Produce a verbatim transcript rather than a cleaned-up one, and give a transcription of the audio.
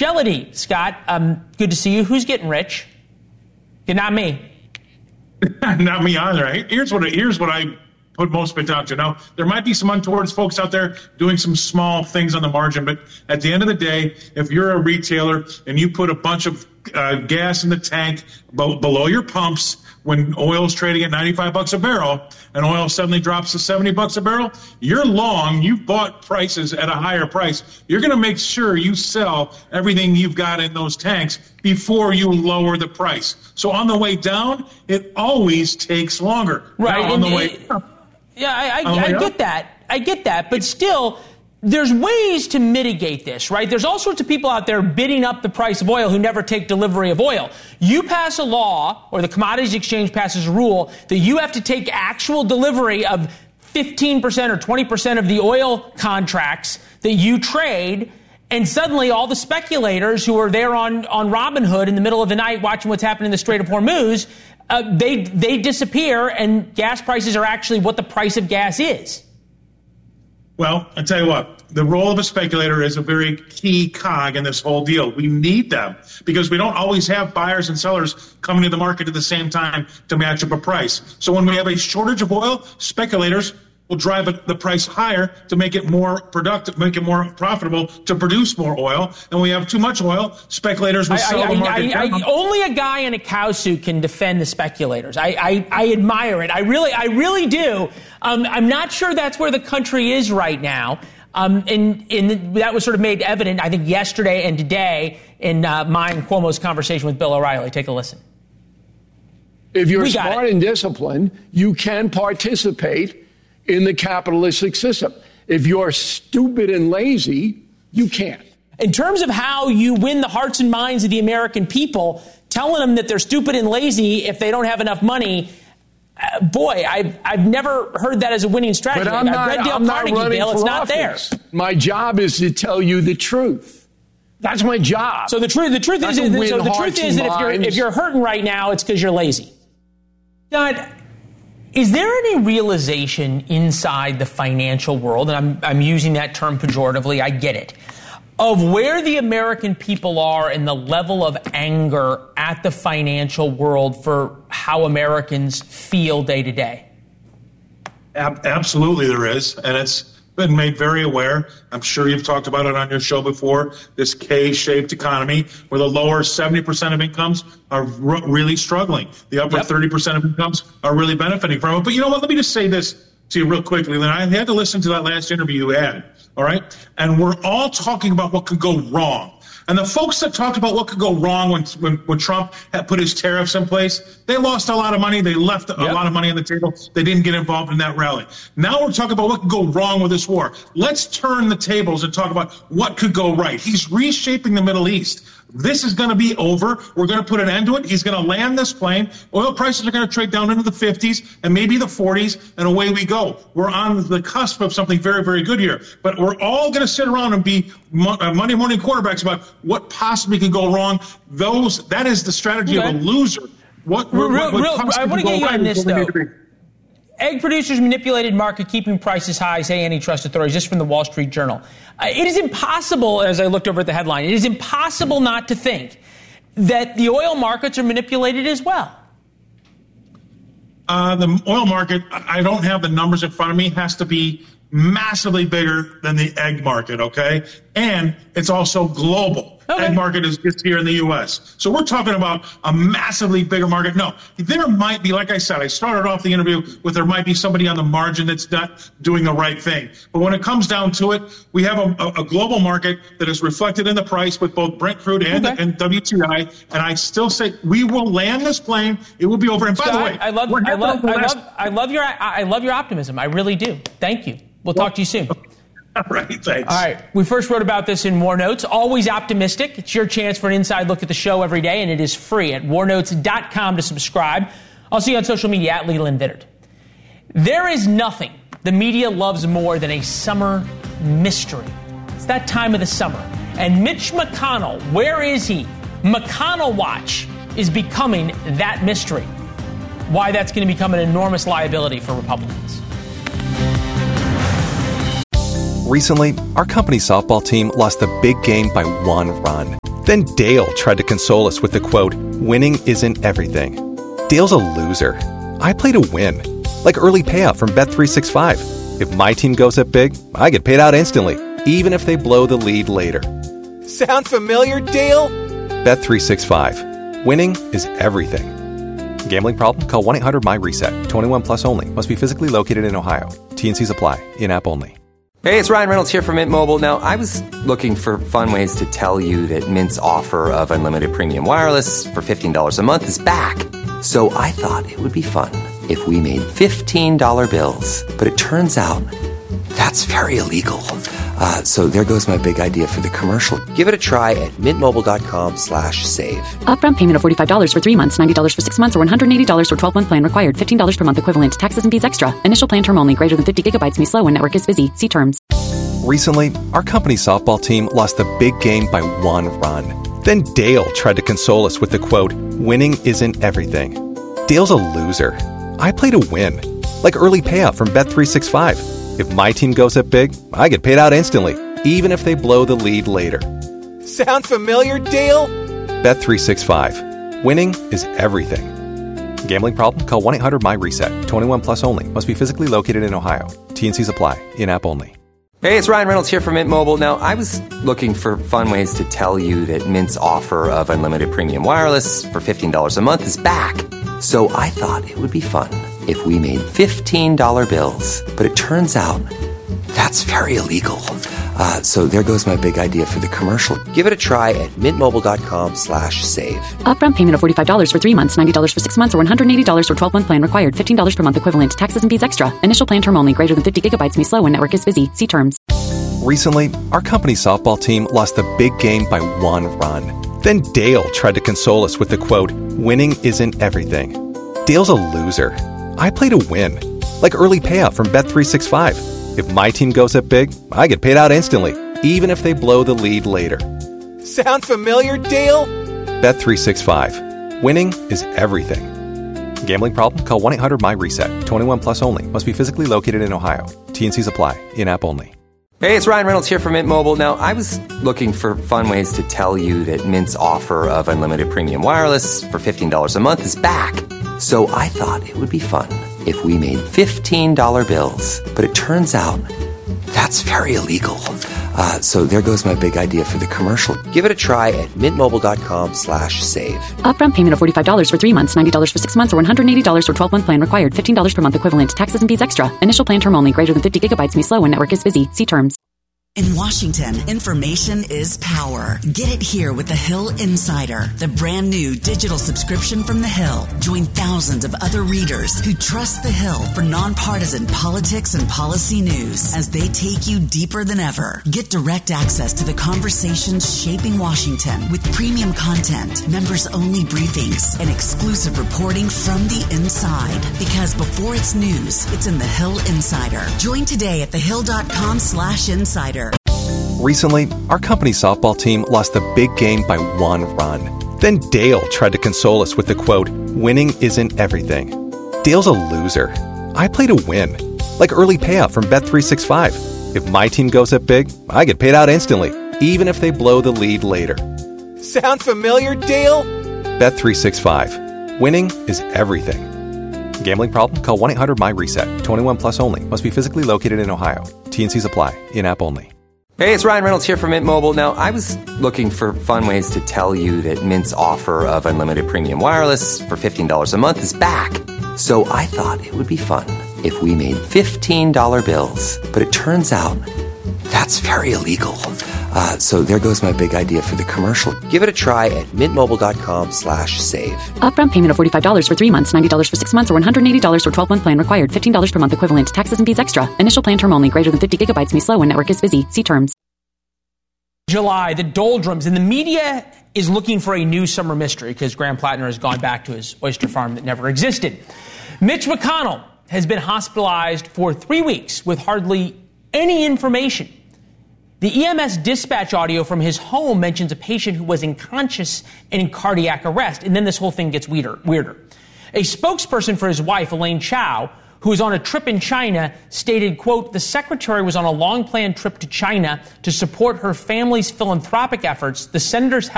Shelody, Scott, um, good to see you. Who's getting rich? You're not me. Not me either. Here's what here's what I put most of it down to. Now, there might be some untoward folks out there doing some small things on the margin, but at the end of the day, if you're a retailer and you put a bunch of uh, gas in the tank b- below your pumps when oil is trading at ninety-five bucks a barrel and oil suddenly drops to seventy bucks a barrel, you're long. You've bought prices at a higher price. You're going to make sure you sell everything you've got in those tanks before you lower the price. So on the way down, it always takes longer. Right. Now, on the and, way up. Yeah, I, I, I get that. I get that. But still, there's ways to mitigate this, right? There's all sorts of people out there bidding up the price of oil who never take delivery of oil. You pass a law, or the Commodities Exchange passes a rule, that you have to take actual delivery of fifteen percent or twenty percent of the oil contracts that you trade, and suddenly all the speculators who are there on, on Robinhood in the middle of the night watching what's happening in the Strait of Hormuz, uh, they, they disappear, and gas prices are actually what the price of gas is. Well, I tell you what, the role of a speculator is a very key cog in this whole deal. We need them because we don't always have buyers and sellers coming to the market at the same time to match up a price. So when we have a shortage of oil, speculators will drive the price higher to make it more productive, make it more profitable to produce more oil. And when we have too much oil, speculators will sell I, I, the market I, down. I, only a guy in a cow suit can defend the speculators. I, I, I admire it. I really, I really do. Um, I'm not sure that's where the country is right now. Um, and, and that was sort of made evident, I think, yesterday and today in uh, my and Cuomo's conversation with Bill O'Reilly. Take a listen. If you're smart and disciplined, you can participate in the capitalistic system. If you're stupid and lazy, you can't. In terms of how you win the hearts and minds of the American people, telling them that they're stupid and lazy if they don't have enough money, uh, boy, I've, I've never heard that as a winning strategy. But I'm not, I've read Dale I'm Carnegie, not running Bill. for It's not office. there. My job is to tell you the truth. That's my job. So the truth, the truth is, so the truth is that if you're if you're hurting right now, it's because you're lazy. God, is there any realization inside the financial world, and I'm I'm using that term pejoratively, I get it, of where the American people are and the level of anger at the financial world for how Americans feel day to day? Ab- absolutely there is, and it's been made very aware. I'm sure you've talked about it on your show before, this K-shaped economy where the lower seventy percent of incomes are r- really struggling. The upper yep. thirty percent of incomes are really benefiting from it. But you know what? Let me just say this to you real quickly. Then I had to listen to that last interview you had, all right? And we're all talking about what could go wrong. And the folks that talked about what could go wrong when, when, when Trump had put his tariffs in place, they lost a lot of money. They left a yep. lot of money on the table. They didn't get involved in that rally. Now we're talking about what could go wrong with this war. Let's turn the tables and talk about what could go right. He's reshaping the Middle East. This is going to be over. We're going to put an end to it. He's going to land this plane. Oil prices are going to trade down into the fifties and maybe the forties, and away we go. We're on the cusp of something very, very good here. But we're all going to sit around and be Monday morning quarterbacks about what possibly could go wrong. Those That is the strategy okay. of a loser. What, real, what, what real, I want to get you on this, though. Egg producers manipulated market, keeping prices high, say antitrust authorities, just from the Wall Street Journal. Uh, it is impossible, as I looked over at the headline, it is impossible not to think that the oil markets are manipulated as well. Uh, the oil market, I don't have the numbers in front of me, has to be massively bigger than the egg market, okay? And it's also global. Okay. Egg market is just here in the U S. So we're talking about a massively bigger market. No, there might be, like I said, I started off the interview with there might be somebody on the margin that's not doing the right thing. But when it comes down to it, we have a, a global market that is reflected in the price with both Brent crude and, okay. and W T I. And I still say we will land this plane. It will be over. And by Scott, the way, I love, I love, I love, I love your, I love your optimism. I really do. Thank you. We'll well, talk to you soon. All right, thanks. All right. We first wrote about this in War Notes. Always optimistic. It's your chance for an inside look at the show every day, and it is free at war notes dot com to subscribe. I'll see you on social media at Leland Vittert. There is nothing the media loves more than a summer mystery. It's that time of the summer. And Mitch McConnell, where is he? McConnell Watch is becoming that mystery. Why that's going to become an enormous liability for Republicans. Recently, our company softball team lost the big game by one run. Then Dale tried to console us with the quote, "Winning isn't everything." Dale's a loser. I play to win. Like early payout from Bet three sixty-five. If my team goes up big, I get paid out instantly, even if they blow the lead later. Sound familiar, Dale? Bet three sixty-five. Winning is everything. Gambling problem? Call one eight hundred M Y reset. twenty-one plus only. Must be physically located in Ohio. T N Cs apply. In-app only. Hey, it's Ryan Reynolds here from Mint Mobile. Now, I was looking for fun ways to tell you that Mint's offer of unlimited premium wireless for fifteen dollars a month is back. So I thought it would be fun if we made fifteen dollar bills. But it turns out that's very illegal. Uh, so there goes my big idea for the commercial. Give it a try at mintmobile.com slash save. Upfront payment of forty-five dollars for three months, ninety dollars for six months, or one hundred eighty dollars for twelve-month plan required. fifteen dollars per month equivalent. Taxes and fees extra. Initial plan term only. Greater than fifty gigabytes may slow when network is busy. See terms. Recently, our company softball team lost the big game by one run. Then Dale tried to console us with the quote, "Winning isn't everything." Dale's a loser. I play to win. Like early payout from Bet three sixty-five. If my team goes up big, I get paid out instantly, even if they blow the lead later. Sound familiar, Dale? Bet three sixty-five. Winning is everything. Gambling problem? Call one eight hundred M Y reset. twenty-one plus only. Must be physically located in Ohio. T N Cs apply. In-app only. Hey, it's Ryan Reynolds here from Mint Mobile. Now, I was looking for fun ways to tell you that Mint's offer of unlimited premium wireless for fifteen dollars a month is back. So I thought it would be fun if we made fifteen dollar bills. But it turns out that's very illegal. Uh, so there goes my big idea for the commercial. Give it a try at mintmobile.com slash save. Upfront payment of forty-five dollars for three months, ninety dollars for six months, or one hundred eighty dollars for twelve-month plan required. fifteen dollars per month equivalent. Taxes and fees extra. Initial plan term only. Greater than fifty gigabytes may slow when network is busy. See terms. Recently, our company softball team lost the big game by one run. Then Dale tried to console us with the quote, "Winning isn't everything." Dale's a loser. I play to win. Like early payout from Bet three sixty-five. If my team goes up big, I get paid out instantly, even if they blow the lead later. Sound familiar, Dale? Bet three sixty-five. Winning is everything. Gambling problem? Call one eight hundred M Y reset. twenty-one plus only. Must be physically located in Ohio. T N Cs apply. In-app only. Hey, it's Ryan Reynolds here from Mint Mobile. Now, I was looking for fun ways to tell you that Mint's offer of unlimited premium wireless for fifteen dollars a month is back. So I thought it would be fun if we made fifteen dollar bills. But it turns out that's very illegal. Uh, so there goes my big idea for the commercial. Give it a try at mintmobile.com slash save. Upfront payment of forty-five dollars for three months, ninety dollars for six months, or one hundred eighty dollars for twelve-month plan required. fifteen dollars per month equivalent. Taxes and fees extra. Initial plan term only. Greater than fifty gigabytes may slow when network is busy. See terms. In Washington, information is power. Get it here with The Hill Insider, the brand new digital subscription from The Hill. Join thousands of other readers who trust The Hill for nonpartisan politics and policy news as they take you deeper than ever. Get direct access to the conversations shaping Washington with premium content, members-only briefings, and exclusive reporting from the inside. Because before it's news, it's in The Hill Insider. Join today at thehill.com slash insider. Recently, our company softball team lost the big game by one run. Then Dale tried to console us with the quote, "Winning isn't everything." Dale's a loser. I play to win. Like early payout from Bet three sixty-five. If my team goes up big, I get paid out instantly, even if they blow the lead later. Sound familiar, Dale? Bet three sixty-five. Winning is everything. Gambling problem? Call one eight hundred M Y reset. twenty-one plus only. Must be physically located in Ohio. T N Cs apply. In-app only. Hey, it's Ryan Reynolds here from Mint Mobile. Now, I was looking for fun ways to tell you that Mint's offer of unlimited premium wireless for fifteen dollars a month is back. So I thought it would be fun if we made fifteen dollar bills. But it turns out that's very illegal. Uh, so there goes my big idea for the commercial. Give it a try at mintmobile.com slash save. Upfront payment of forty-five dollars for three months, ninety dollars for six months, or one hundred eighty dollars for twelve-month plan required. fifteen dollars per month equivalent. Taxes and fees extra. Initial plan term only. Greater than fifty gigabytes may slow when network is busy. See terms. July, the doldrums, and the media is looking for a new summer mystery because Graham Plattner has gone back to his oyster farm that never existed. Mitch McConnell has been hospitalized for three weeks with hardly any information. The E M S dispatch audio from his home mentions a patient who was unconscious and in cardiac arrest, and then this whole thing gets weirder. weirder. A spokesperson for his wife, Elaine Chao, who was on a trip in China, stated, quote, the secretary was on a long-planned trip to China to support her family's philanthropic efforts. The senator's